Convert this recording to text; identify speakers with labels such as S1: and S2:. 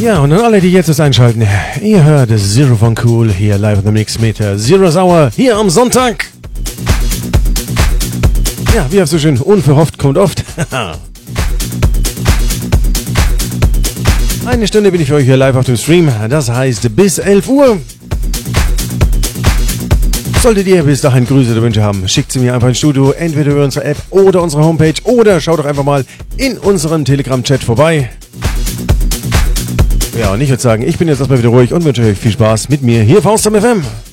S1: Ja, und an alle, die jetzt einschalten, ihr hört Zero von Cool hier live in the Mix mit Zero Hour hier am Sonntag. Ja, wie so schön, unverhofft kommt oft. Eine Stunde bin ich für euch hier live auf dem Stream, das heißt bis 11 Uhr. Solltet ihr bis dahin Grüße oder Wünsche haben, schickt sie mir einfach ins Studio, entweder über unsere App oder unsere Homepage oder schaut doch einfach mal in unserem Telegram-Chat vorbei. Ja, und ich würde sagen, ich bin jetzt erstmal wieder ruhig und wünsche euch viel Spaß mit mir hier auf Faust am FM.